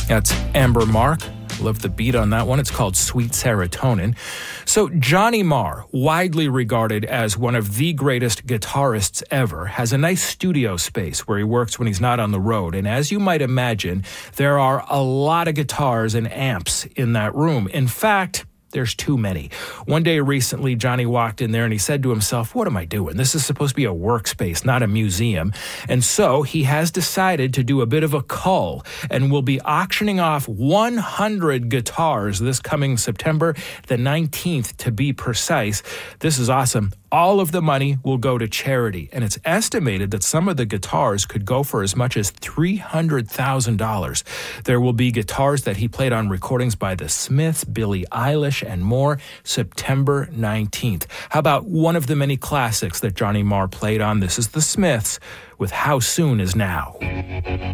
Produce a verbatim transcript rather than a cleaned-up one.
That's Amber Mark. Love the beat on that one. It's called Sweet Serotonin. So Johnny Marr, widely regarded as one of the greatest guitarists ever, has a nice studio space where he works when he's not on the road. And as you might imagine, there are a lot of guitars and amps in that room. In fact, there's too many. One day recently, Johnny walked in there and he said to himself, what am I doing? This is supposed to be a workspace, not a museum. And so he has decided to do a bit of a cull and will be auctioning off one hundred guitars this coming September the nineteenth, to be precise. This is awesome. All of the money will go to charity, and it's estimated that some of the guitars could go for as much as three hundred thousand dollars. There will be guitars that he played on recordings by The Smiths, Billie Eilish, and more, September nineteenth. How about one of the many classics that Johnny Marr played on? This is The Smiths with How Soon Is Now.